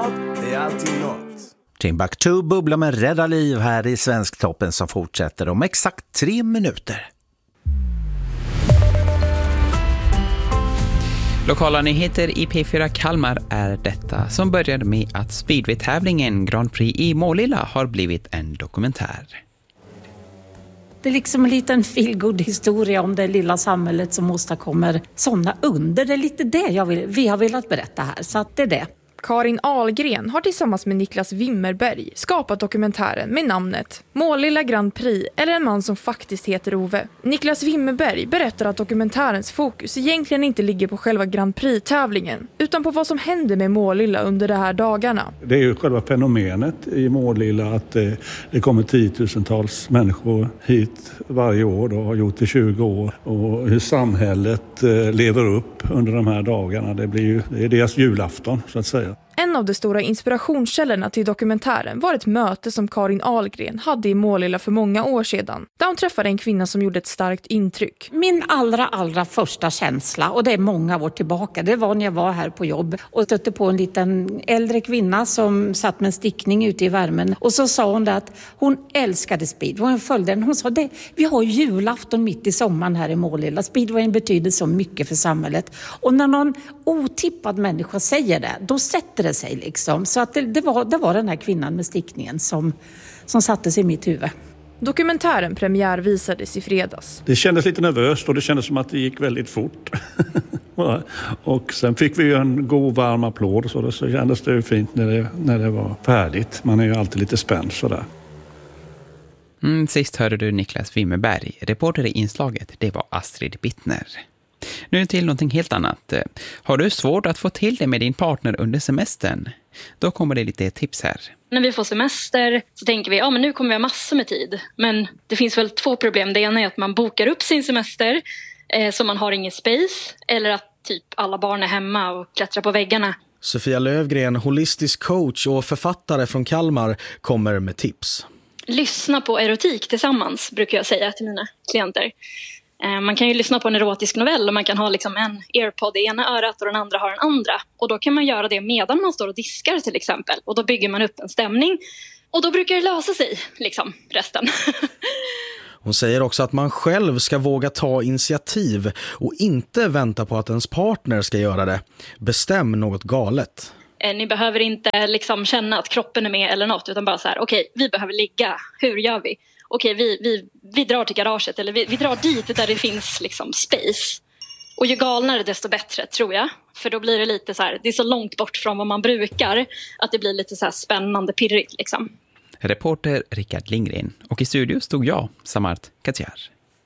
något, det är alltid något. Timbuktu bubblar med Rädda liv här i Svensktoppen som fortsätter om exakt 3 minuter. Lokala nyheter i P4 Kalmar är detta, som började med att speedway-tävlingen Grand Prix i Målilla har blivit en dokumentär. Det är liksom en liten feel-good historia om det lilla samhället som åstadkommer sådana under. Det är lite det vi har velat berätta här, så att det är det. Karin Ahlgren har tillsammans med Niklas Wimmerberg skapat dokumentären med namnet Målilla Grand Prix, eller en man som faktiskt heter Ove. Niklas Wimmerberg berättar att dokumentärens fokus egentligen inte ligger på själva Grand Prix-tävlingen, utan på vad som händer med Målilla under de här dagarna. Det är ju själva fenomenet i Målilla att det kommer 10 000-tals människor hit varje år och har gjort det 20 år. Och hur samhället lever upp under de här dagarna, det är deras julafton så att säga. En av de stora inspirationskällorna till dokumentären var ett möte som Karin Ahlgren hade i Målilla för många år sedan, där hon träffade en kvinna som gjorde ett starkt intryck. Min allra första känsla, och det är många år tillbaka, det var när jag var här på jobb och stötte på en liten äldre kvinna som satt med en stickning ute i värmen. Och så sa hon att hon älskade speedway. Hon sa det, vi har julafton mitt i sommaren här i Målilla. Speedwayen betyder så mycket för samhället. Och när någon otippad människa säger det, då sätter det sig liksom. Så att det var den här kvinnan med stickningen som sattes i mitt huvud. Dokumentären premiärvisades i fredags. Det kändes lite nervöst och det kändes som att det gick väldigt fort. Och sen fick vi ju en god varm applåd och så kändes det ju fint när det var färdigt. Man är ju alltid lite spänd sådär. Sist hörde du Niklas Wimmerberg. Reporter i inslaget, det var Astrid Bittner. Nu till någonting helt annat. Har du svårt att få till det med din partner under semestern? Då kommer det lite tips här. När vi får semester så tänker vi, men nu kommer vi ha massor med tid. Men det finns väl 2 problem. Det ena är att man bokar upp sin semester så man har ingen space. Eller att typ alla barn är hemma och klättrar på väggarna. Sofia Lövgren, holistisk coach och författare från Kalmar, kommer med tips. Lyssna på erotik tillsammans, brukar jag säga till mina klienter. Man kan ju lyssna på en erotisk novell och man kan ha liksom en airpod i ena örat och den andra har den andra. Och då kan man göra det medan man står och diskar till exempel. Och då bygger man upp en stämning och då brukar det lösa sig, liksom, resten. Hon säger också att man själv ska våga ta initiativ och inte vänta på att ens partner ska göra det. Bestäm något galet. Ni behöver inte liksom känna att kroppen är med eller något, utan bara så här, okej, vi behöver ligga, hur gör vi? Okej, vi drar till garaget eller vi drar dit där det finns liksom space. Och ju galnare desto bättre, tror jag. För då blir det lite så här, det är så långt bort från vad man brukar att det blir lite så här spännande, pirrigt liksom. Reporter Rickard Lindgren, och i studio stod jag, Samart Katjar.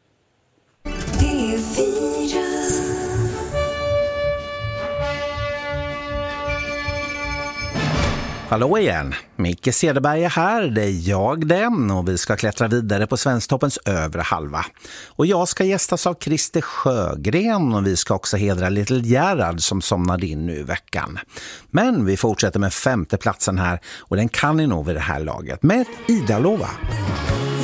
Hallå igen, Micke Cederberg är här, det är jag den, och vi ska klättra vidare på Svensktoppens övre halva. Och jag ska gästas av Christer Sjögren och vi ska också hedra Little Gerhard som somnade in nu i veckan. Men vi fortsätter med 5:e platsen här och den kan ni nog vid det här laget med Ida Lova.